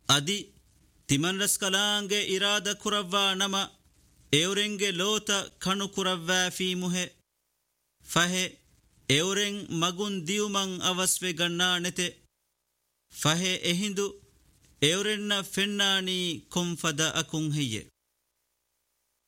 ಅದಿ ತಿಮನ್ರಸ್ ಕಲಾಂಗೆ ಇರಾದ ಕುರವ್ವಾ ನಮ ಎವರೆಂಗೆ ಲೋತ ಕಣು ಕುರವ್ವಾ ಫೀಮುಹೆ ಫಹೆ ಎವರೆಂ ಮಗುನ್ ದಿಯುಮಂ ಅವಸ್ವೆ ಗಣ್ಣಾಣೆತೆ ಫಹೆ ಎಹಿಂದು ಎವರೆನ್ನ ಫೆನ್ನಾನಿ ಕೊಂಫದ ಅಕುಂ ಹಿಯೆ